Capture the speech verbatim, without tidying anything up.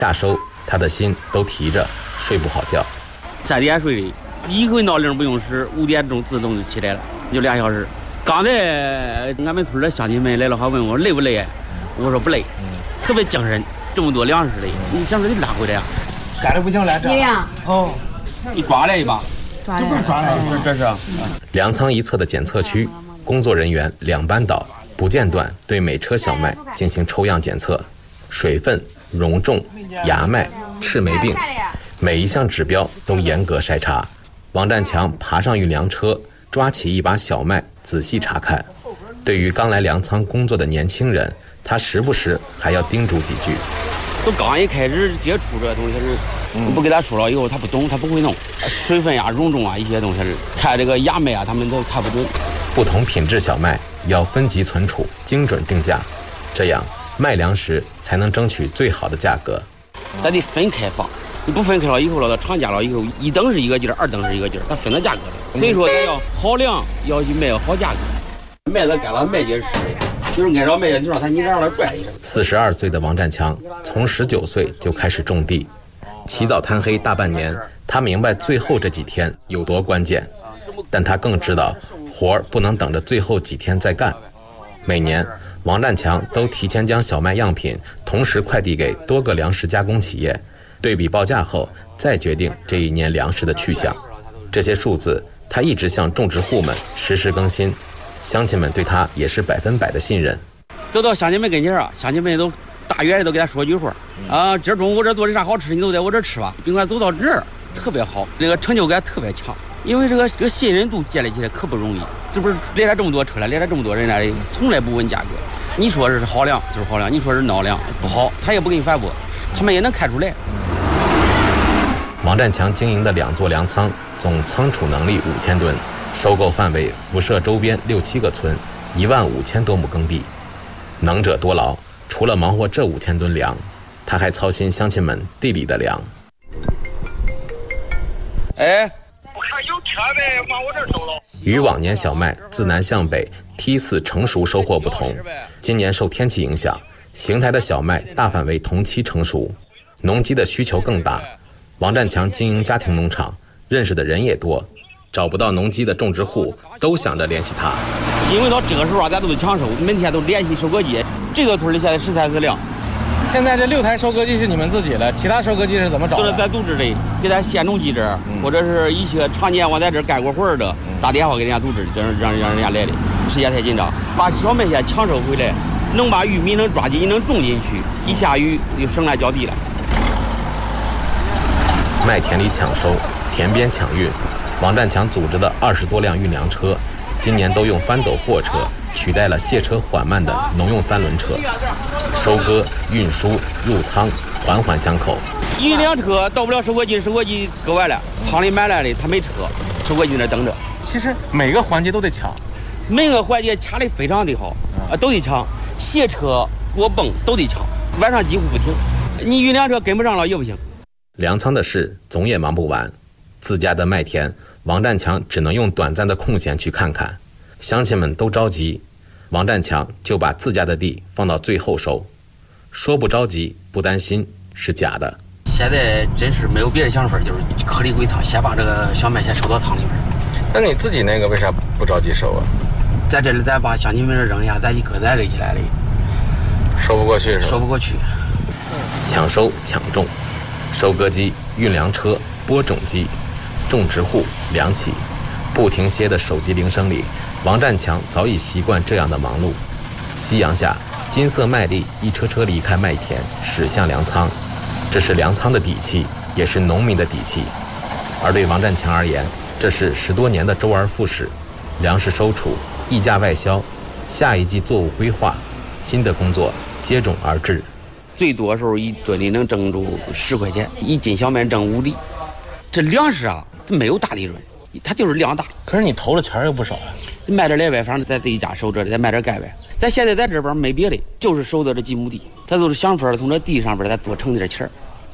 大收他的心都提着，睡不好觉。 三点睡的，一回闹铃不用使，五点钟自动就起来了，就俩小时。刚才俺们村的乡亲们来了，还问我累不累，我说不累，特别精神。这么多粮食的，你想说得拉回来呀？ 干的不行了，这样哦，你抓来一把， 这不是抓来， 这是粮仓一侧的检测区，工作人员两班倒，不间断对每车小麦进行抽样检测，水分、容重、芽麦、赤霉病，每一项指标都严格筛查。王占强爬上运粮车，抓起一把小麦仔细查看。对于刚来粮仓工作的年轻人，他时不时还要叮嘱几句。 都刚一开始接触这东西是，嗯、不给他说了以后，他不懂，他不会弄。水分呀、容重啊一些东西，看这个芽麦啊，他们都看不准。 不同品质小麦要分级存储，精准定价，这样卖粮食才能争取最好的价格。 咱得分开放，你不分开了以后了，到厂家了以后，一等是一个劲儿，二等是一个劲儿，它分了价格了。所以说，咱要好粮，要去卖好价格。麦子干了，麦秸是的，就是按照麦秸就让它你让它拽一下。 四十二岁的王占强从十九岁就开始种地，起早贪黑大半年，他明白最后这几天有多关键，但他更知道活儿不能等着最后几天再干。每年，王占强都提前将小麦样品同时快递给多个粮食加工企业，对比报价后再决定这一年粮食的去向。这些数字他一直向种植户们实时更新。乡亲们对他也是百分百的信任。 走到乡亲们跟前啊，乡亲们都大院里都给他说句话啊，今儿中午我这做的啥好吃，你都在我这吃吧。宾馆走到这儿特别好，那个成就感特别强，因为这个这个信任度建立起来可不容易。这不是来了这么多车了，来了这么多人来的，从来不问价格。你说是好粮就是好粮，你说是孬粮不好，他也不给你反驳，他们也能看出来。 王占强经营的两座粮仓总仓储能力五千吨。收购范围辐射周边六七个村，一万五千多亩耕地。能者多劳，除了忙活这五千吨粮，他还操心乡亲们地里的粮。 哎， 还有车呗，往我这收了。 与往年小麦自南向北梯次成熟收获不同，今年受天气影响，邢台的小麦大范围同期成熟，农机的需求更大。王占强经营家庭农场，认识的人也多。找不到农机的种植户都想着联系他， 因为到这个时候啊，咱都是抢收，每天都联系收割机。这个村里现在十三四辆， 现在这六台收割机是你们自己的，其他收割机是怎么找的？ 都是咱组织的，给咱县农机这儿，嗯、或者是一些常年我在这儿干过活的，打电话给人家组织，这让让人家来的。时间太紧张，把小麦先抢收回来，能把玉米能抓紧，能种进去，一下雨就省来浇地了。 麦田里抢收，田边抢运。王占强组织的二十多辆运粮车，今年都用翻斗货车取代了卸车缓慢的农用三轮车，收割、运输、入仓环环相扣。 一辆车到不了收割机，收割机割完了，仓里满来的，他没车，收割机那等着。 其实每个环节都得抢， 每个环节掐得非常的好，啊，都得抢。卸车、过泵都得抢，晚上几乎不停。你运粮车跟不上了也不行。 粮仓的事总也忙不完，自家的麦田。王占强只能用短暂的空闲去看看，乡亲们都着急，王占强就把自家的地放到最后收。说不着急不担心是假的， 现在真是没有别的想法，就是颗粒归仓，先把这个小麦先收到仓里面。 那你自己那个为啥不着急收啊？ 在这里咱把乡亲们扔下，咱一搁在这起来了， 说不过去是吧？ 说不过去。 抢收抢种，收割机、运粮车、播种机。种植户、粮企，不停歇的手机铃声里，王占强早已习惯这样的忙碌。夕阳下，金色麦粒一车车离开麦田，驶向粮仓。这是粮仓的底气，也是农民的底气。而对王占强而言，这是十多年的周而复始。粮食收储、溢价外销，下一季作物规划，新的工作接踵而至。 最多时候一吨里能挣住十块钱，一斤小麦挣五厘。这粮食啊。没有大利润，它就是量大。 可是你投的钱又不少啊， 卖点来外，反正在自己家收着的，再卖点盖外。咱现在在这边没别的，就是收的这几亩地，咱都是想法从这地上边再多挣点钱儿。